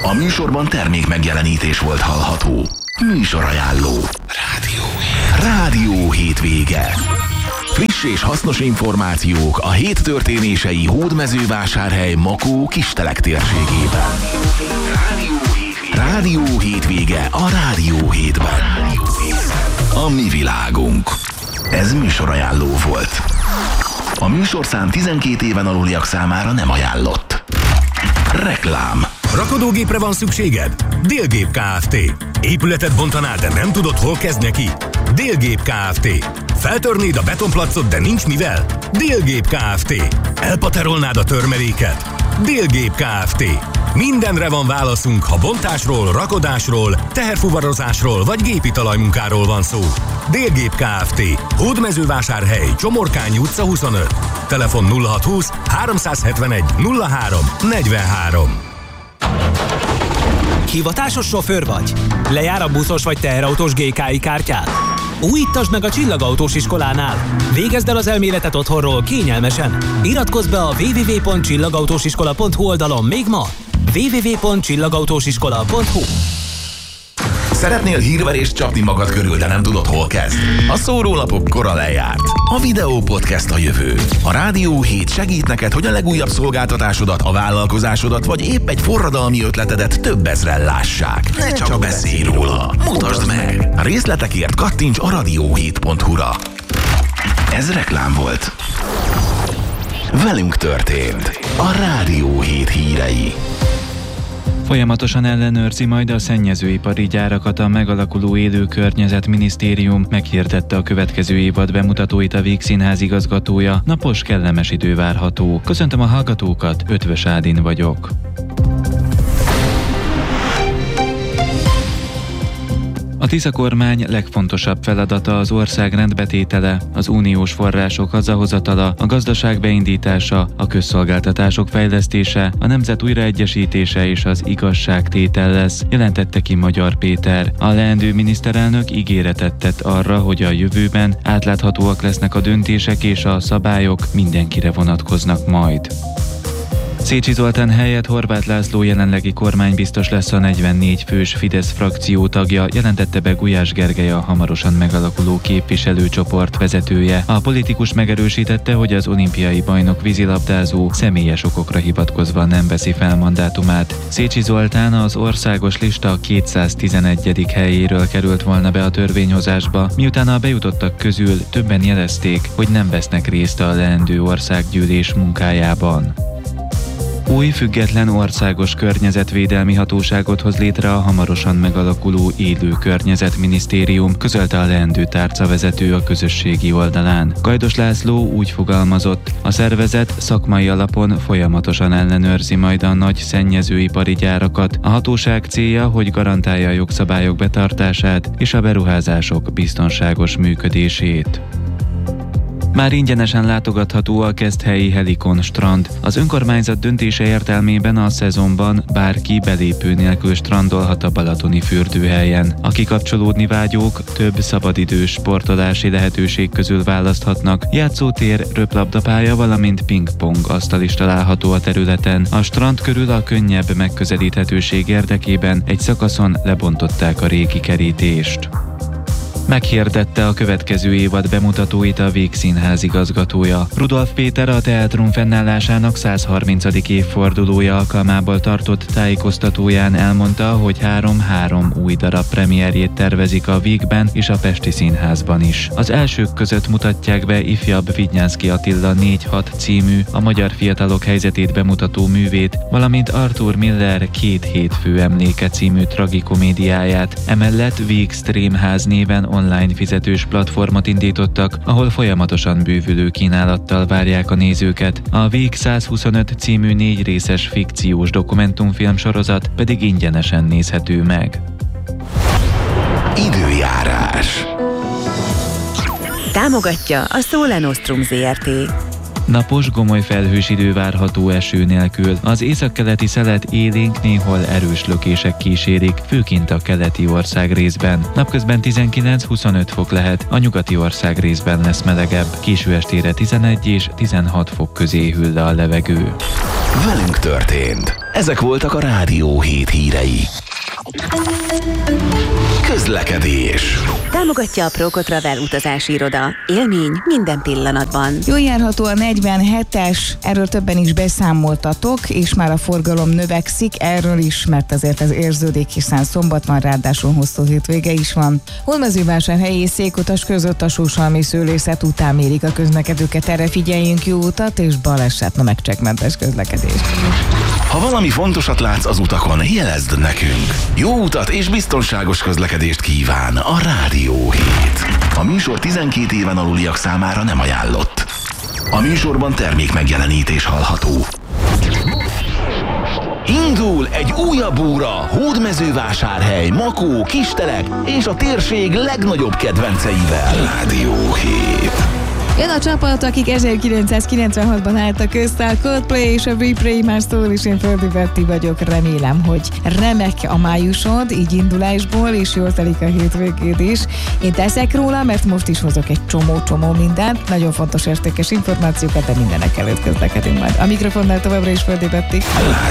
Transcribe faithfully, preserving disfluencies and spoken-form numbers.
A műsorban termék megjelenítés volt hallható. Műsorajánló. Rádió hét. Rádió hétvége. Friss és hasznos információk a hét történései Hódmezővásárhely, Makó, Kistelek térségében. Rádió hétvége. Rádió hétvége a Rádió hétben. A mi világunk. Ez műsorajánló volt. A műsorszám tizenkét éven aluliak számára nem ajánlott. Reklám. Rakodógépre van szükséged? Délgép Kft. Épületet bontanál, de nem tudod, hol kezd neki? Délgép Kft. Feltörnéd a betonplacot, de nincs mivel? Délgép Kft. Elpaterolnád a törmeléket? Délgép Kft. Mindenre van válaszunk, ha bontásról, rakodásról, teherfuvarozásról vagy gépi talajmunkáról van szó. Délgép Kft. Hódmezővásárhely, Csomorkányi utca huszonöt. Telefon nulla hatszázhúsz háromszázhetvenegy nulla három negyvenhárom. Hivatásos sofőr vagy? Lejár a buszos vagy teherautós gé ká i kártyád? Újítasd meg a Csillagautós iskolánál! Végezd el az elméletet otthonról kényelmesen! Iratkozz be a double-u double-u double-u pont csillagautósiskola pont hu oldalon még ma! double-u double-u double-u pont csillagautósiskola pont hu. Szeretnél hírverést csapni magad körül, de nem tudod, hol kezd? A szórólapok kora lejárt. A videó podcast a jövő. A Rádió hét segít neked, hogy a legújabb szolgáltatásodat, a vállalkozásodat, vagy épp egy forradalmi ötletedet több ezren lássák. Ne, ne csak, csak beszélj róla, mutasd meg! A részletekért kattints a rádió hét pont hu-ra. Ez reklám volt. Velünk történt a Rádió hét hírei. Folyamatosan ellenőrzi majd a szennyezőipari gyárakat a megalakuló élőkörnyezet minisztérium, meghirdette a következő évad bemutatóit a Víg Színház igazgatója. Napos, kellemes idő várható. Köszöntöm a hallgatókat, Ötvös Ádin vagyok. A Tisza kormány legfontosabb feladata az ország rendbetétele, az uniós források hazahozatala, a gazdaság beindítása, a közszolgáltatások fejlesztése, a nemzet újraegyesítése és az igazságtétel lesz, jelentette ki Magyar Péter. A leendő miniszterelnök ígéretet tett arra, hogy a jövőben átláthatóak lesznek a döntések és a szabályok mindenkire vonatkoznak majd. Szécsi Zoltán helyett Horváth László jelenlegi kormánybiztos lesz a negyvennégy fős Fidesz frakció tagja, jelentette be Gulyás Gergely, a hamarosan megalakuló képviselőcsoport vezetője. A politikus megerősítette, hogy az olimpiai bajnok vízilabdázó személyes okokra hivatkozva nem veszi fel mandátumát. Szécsi Zoltán az országos lista kétszáztizenegyedik helyéről került volna be a törvényhozásba, miután a bejutottak közül többen jelezték, hogy nem vesznek részt a leendő országgyűlés munkájában. Új független országos környezetvédelmi hatóságot hoz létre a hamarosan megalakuló élő környezetminisztérium, közölte a leendő tárcavezető a közösségi oldalán. Gajdos László úgy fogalmazott, a szervezet szakmai alapon folyamatosan ellenőrzi majd a nagy szennyezőipari gyárakat. A hatóság célja, hogy garantálja a jogszabályok betartását és a beruházások biztonságos működését. Már ingyenesen látogatható a Keszthelyi Helikon strand. Az önkormányzat döntése értelmében a szezonban bárki belépő nélkül strandolhat a balatoni fürdőhelyen. A kikapcsolódni vágyók több szabadidős sportolási lehetőség közül választhatnak. Játszótér, röplabdapálya, valamint pingpong asztal is található a területen. A strand körül a könnyebb megközelíthetőség érdekében egy szakaszon lebontották a régi kerítést. Meghirdette a következő évad bemutatóit a Víg Színház igazgatója. Rudolf Péter a teátrum fennállásának százharmincadik évfordulója alkalmából tartott tájékoztatóján elmondta, hogy három-három új darab premierjét tervezik a Vígben és a Pesti Színházban is. Az elsők között mutatják be ifjabb Vidnyánszky Attila négy hat című, a magyar fiatalok helyzetét bemutató művét, valamint Arthur Miller Két hétfő emléke című tragikomédiáját. Emellett Víg Streamház néven online fizetős platformot indítottak, ahol folyamatosan bővülő kínálattal várják a nézőket. A Víg százhuszonöt című négy részes fikciós dokumentumfilm sorozat pedig ingyenesen nézhető meg. Időjárás. Támogatja a Solen Ostrum Zrt. Napos, gomoly felhős idő várható eső nélkül. Az északkeleti szelet élénk, néhol erős lökések kísérik, főként a keleti ország részben. Napközben tizenkilenc-huszonöt fok lehet, a nyugati ország részben lesz melegebb. Késő estére tizenegy és tizenhat fok közé hűl le a levegő. Velünk történt. Ezek voltak a Rádió hét hírei. Közlekedés. Támogatja a Proco-Travel utazási iroda. Élmény minden pillanatban. Jól járható a negyvenhetes, erről többen is beszámoltatok, és már a forgalom növekszik, erről is, mert azért ez érződik, hiszen szombat van, ráadásul hosszú hétvége is van. Hódmezővásárhelyi és Székutas között a Sósalmi szőlészet után mérik a közlekedőket, erre figyeljünk, jó utat és baleset, no megcsekmentes közlekedést. Ha valami fontosat látsz az utakon, jelezd nekünk. Jó utat és biztonságos közlekedést kíván a Rádió hét. A műsor tizenkét éven aluliak számára nem ajánlott. A műsorban termék megjelenítés hallható. Indul egy újabb óra Hódmezővásárhely, Makó, Kistelek és a térség legnagyobb kedvenceivel. Rádió hét. Jön a csapat, akik ezerkilencszázkilencvenhatban álltak össze, a Coldplay és a Replay, már szól is, én Földi Berti vagyok, remélem, hogy remek a májusod, így indulásból, és jól telik a hétvégéd is. Én teszek róla, mert most is hozok egy csomó-csomó mindent, nagyon fontos értékes információkat, de mindenek előtt közlekedünk majd. A mikrofonnál továbbra is Földi Berti.